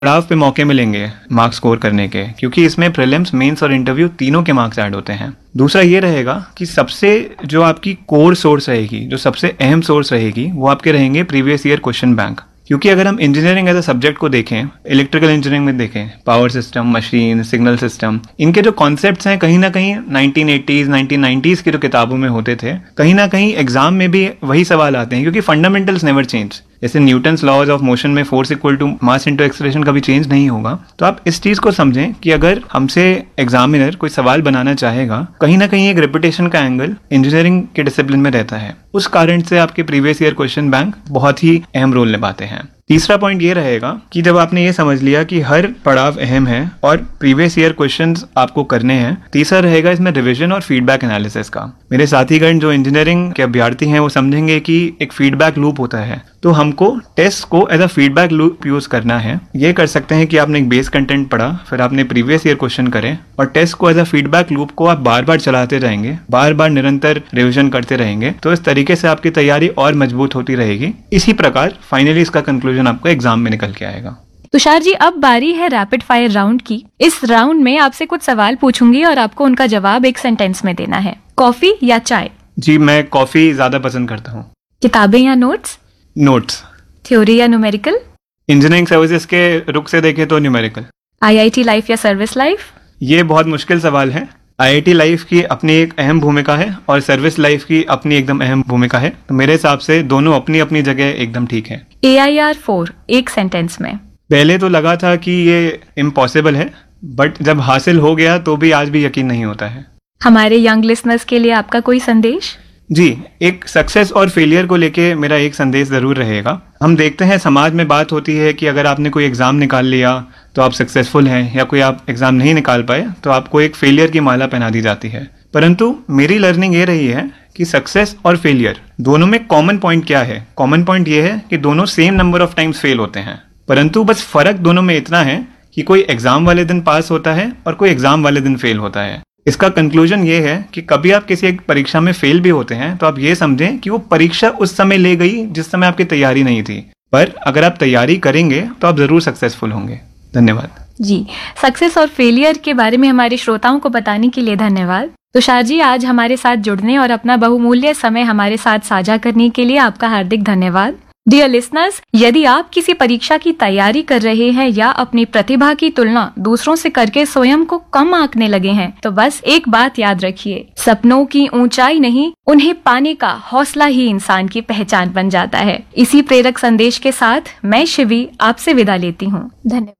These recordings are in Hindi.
पड़ाव पे मौके मिलेंगे मार्क्स स्कोर करने के, क्योंकि इसमें प्रीलिम्स, मेंस और इंटरव्यू तीनों के मार्क्स ऐड होते हैं। दूसरा ये रहेगा कि सबसे जो आपकी कोर सोर्स रहेगी, जो सबसे अहम सोर्स रहेगी, वो आपके रहेंगे प्रीवियस ईयर क्वेश्चन बैंक। क्योंकि अगर हम इंजीनियरिंग एज अ सब्जेक्ट को देखें, इलेक्ट्रिकल इंजीनियरिंग में देखें, power system, machine, signal system, इनके जो कॉन्सेप्ट्स हैं कहीं ना कहीं 1980s 1990s की जो किताबों में होते थे, कहीं ना कहीं एग्जाम में भी वही सवाल आते हैं, क्योंकि फंडामेंटल्स नेवर चेंज। जैसे न्यूटन्स लॉज ऑफ मोशन में force equal to mass into acceleration कभी चेंज नहीं होगा। तो आप इस चीज को समझें कि अगर हमसे एग्जामिनर कोई सवाल बनाना चाहेगा, कहीं ना कहीं एक रेपुटेशन का एंगल इंजीनियरिंग के डिसिप्लिन में रहता है। उस कारण से आपके प्रीवियस ईयर क्वेश्चन बैंक बहुत ही अहम रोल निभाते हैं। तीसरा पॉइंट ये रहेगा कि जब आपने ये समझ लिया कि हर पड़ाव अहम है और प्रीवियस ईयर क्वेश्चंस आपको करने हैं, तीसरा रहेगा इसमें रिवीजन और फीडबैक एनालिसिस का। मेरे साथीगण जो इंजीनियरिंग के अभ्यर्थी हैं वो समझेंगे कि एक फीडबैक लूप होता है, तो हमको टेस्ट को as a feedback loop use करना है। ये कर सकते हैं कि आपने एक बेस कंटेंट पढ़ा, फिर आपने प्रीवियस ईयर क्वेश्चन करे और टेस्ट को एज अ फीडबैक लूप को आप बार बार चलाते रहेंगे, बार बार निरंतर रिविजन करते रहेंगे, तो इस तरीके से आपकी तैयारी और मजबूत होती रहेगी। इसी प्रकार फाइनली इसका कंक्लूजन आपको एग्जाम में निकल के आएगा। तुषार जी, अब बारी है रैपिड फायर राउंड की। इस राउंड में आपसे कुछ सवाल पूछूंगी और आपको उनका जवाब एक सेंटेंस में देना है। कॉफी या चाय? जी, मैं कॉफी ज्यादा पसंद करता हूँ। किताबें या नोट्स? नोट्स। थ्योरी या न्यूमेरिकल? इंजीनियरिंग सर्विसेज के रुख से देखें तो न्यूमेरिकल। आईआईटी लाइफ या सर्विस लाइफ? ये बहुत मुश्किल सवाल है। आईआईटी लाइफ की अपनी एक अहम भूमिका है और सर्विस लाइफ की अपनी एकदम अहम भूमिका है, तो मेरे हिसाब से दोनों अपनी अपनी जगह एकदम ठीक है। AIR4 एक सेंटेंस में? पहले तो लगा था कि ये इम्पॉसिबल है, बट जब हासिल हो गया तो भी आज भी यकीन नहीं होता है। हमारे यंग लिसनर्स के लिए आपका कोई संदेश? जी, एक सक्सेस और फेलियर को लेके मेरा एक संदेश जरूर रहेगा। हम देखते हैं समाज में बात होती है कि अगर आपने कोई एग्जाम निकाल लिया तो आप सक्सेसफुल हैं, या कोई आप एग्जाम नहीं निकाल पाए तो आपको एक फेलियर की माला पहना दी जाती है। परंतु मेरी लर्निंग ये रही है कि सक्सेस और फेलियर दोनों में कॉमन पॉइंट क्या है? कॉमन पॉइंट ये है कि दोनों same number of times fail होते हैं, परंतु बस फर्क दोनों में इतना है कि कोई एग्जाम वाले दिन पास होता है और कोई एग्जाम वाले दिन फेल होता है। इसका कंक्लूजन ये है कि कभी आप किसी एक परीक्षा में फेल भी होते हैं तो आप ये समझें कि वो परीक्षा उस समय ले गई जिस समय आपकी तैयारी नहीं थी, पर अगर आप तैयारी करेंगे तो आप जरूर सक्सेसफुल होंगे। धन्यवाद जी। सक्सेस और फेलियर के बारे में हमारे श्रोताओं को बताने के लिए धन्यवाद। तुषार जी, आज हमारे साथ जुड़ने और अपना बहुमूल्य समय हमारे साथ साझा करने के लिए आपका हार्दिक धन्यवाद। डियर लिसनर्स, यदि आप किसी परीक्षा की तैयारी कर रहे हैं या अपनी प्रतिभा की तुलना दूसरों से करके स्वयं को कम आंकने लगे हैं, तो बस एक बात याद रखिए, सपनों की ऊंचाई नहीं, उन्हें पाने का हौसला ही इंसान की पहचान बन जाता है। इसी प्रेरक संदेश के साथ मैं शिवी आपसे विदा लेती हूँ। धन्यवाद।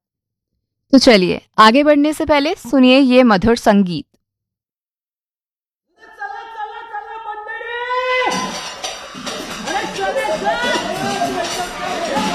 तो चलिए आगे बढ़ने से पहले सुनिए ये मधुर संगीत। अरे